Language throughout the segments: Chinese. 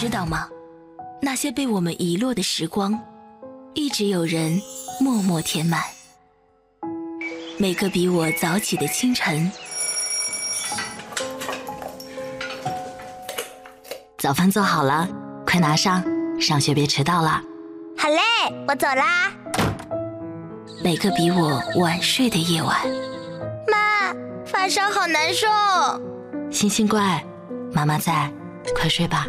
知道吗？那些被我们遗落的时光，一直有人默默填满。每个比我早起的清晨，早饭做好了，快拿上，上学别迟到了。 好嘞，我走啦。 每个比我晚睡的夜晚， 妈，发烧好难受。 星星乖，妈妈在，快睡吧。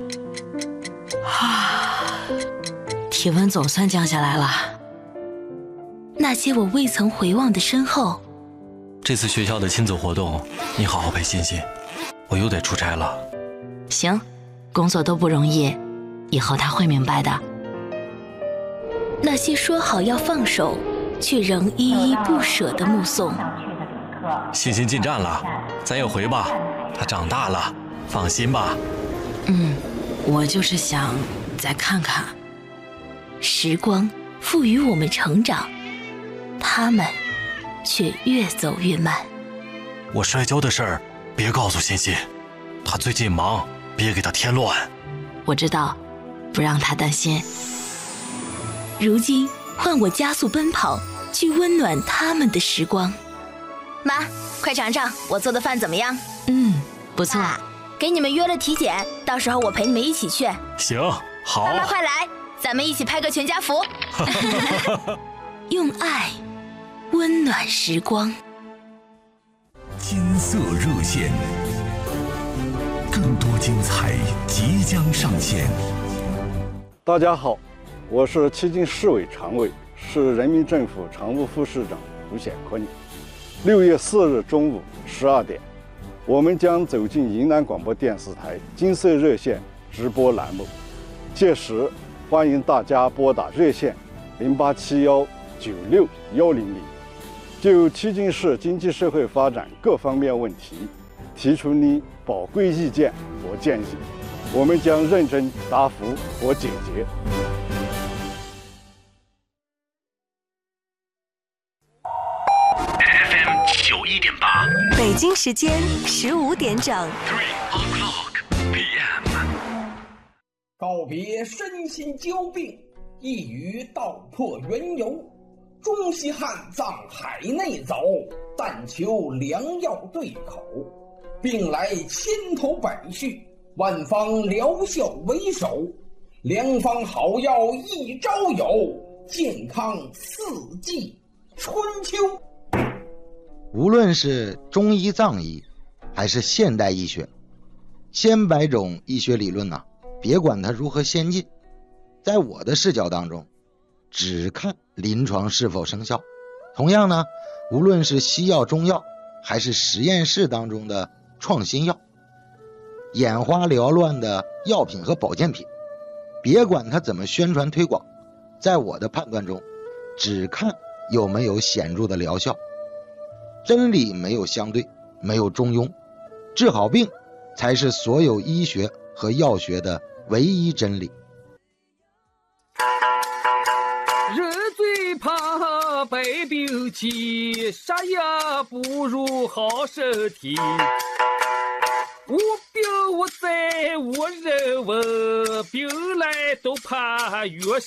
体温总算降下来了。那些我未曾回望的身后， 这次学校的亲子活动，你好好陪欣欣，我又得出差了。 行，工作都不容易，以后他会明白的。那些说好要放手，却仍依依不舍的目送。 欣欣进站了，咱也回吧，她长大了，放心吧。 我就是想再看看。时光赋予我们成长，他们却越走越慢。 我摔跤的事儿别告诉欣欣，她最近忙，别给她添乱。 我知道，不让她担心。如今换我加速奔跑，去温暖他们的时光。 妈，快尝尝我做的饭怎么样？ 不错。 给你们约了体检，到时候我陪你们一起去。 行，好。 妈妈快来，咱们一起拍个全家福。 用爱温暖时光。 金色热线，更多精彩即将上线。 大家好，我是迄今市委常委、市人民政府常务副市长胡显坤。6月4日中午12点，我们将走进云南广播电视台金色热线直播栏目，届时欢迎大家拨打热线0871961000，就迄今市经济社会发展各方面问题提出你宝贵意见和建议，我们将认真答复和解决。 FM91.8， 北京时间15点整。 PM。 告别身心交病，一语道破缘由。中西汉藏海内走，但求良药对口。病来千头百绪，万方疗效为首。良方好药一朝有，健康四季春秋。 无论是中医藏医还是现代医学，千百种医学理论别管它如何先进，在我的视角当中只看临床是否生效。同样呢，无论是西药中药还是实验室当中的创新药，眼花缭乱的药品和保健品，别管它怎么宣传推广，在我的判断中只看有没有显著的疗效。真理没有相对，没有中庸，治好病才是所有医学和药学的唯一真理。 人最怕百病起，啥也不如好身体。无病无灾无人问，病来都怕药